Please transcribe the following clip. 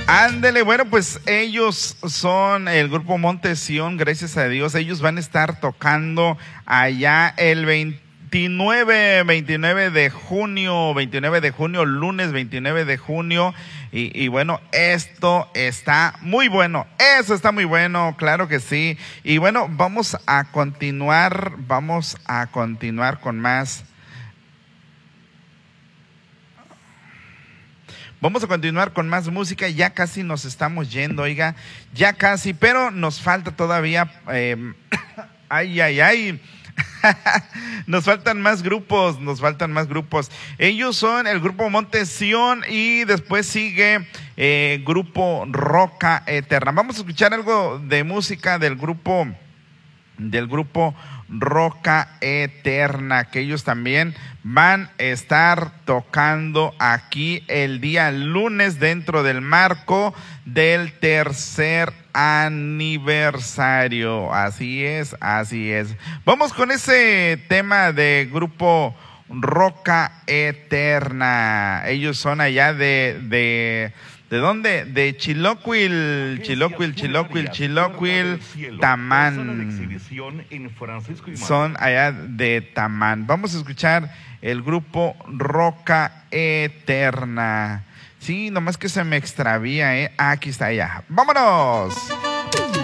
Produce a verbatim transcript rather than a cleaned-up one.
Ándele, bueno, pues ellos son el grupo Monte Sión, gracias a Dios. Ellos van a estar tocando allá el veintinueve, veintinueve de junio, veintinueve de junio, lunes veintinueve de junio. Y, y bueno, esto está muy bueno, eso está muy bueno, claro que sí. Y bueno, vamos a continuar, vamos a continuar con más. Vamos a continuar con más música, ya casi nos estamos yendo, oiga, ya casi, pero nos falta todavía, eh, ay, ay, ay, nos faltan más grupos, nos faltan más grupos. Ellos son el grupo Monte Sión y después sigue eh, grupo Roca Eterna. Vamos a escuchar algo de música del grupo, del grupo Roca Eterna, que ellos también van a estar tocando aquí el día lunes dentro del marco del tercer aniversario. Así es, así es. Vamos con ese tema de grupo Roca Eterna. Ellos son allá de... de ¿De dónde? De Chilocuil, Chilocuil, Chilocuil, Chilocuil, Tamán. Son allá de Tamán. Vamos a escuchar el grupo Roca Eterna. Sí, nomás que se me extravía, ¿eh? Ah, aquí está ya. ¡Vámonos!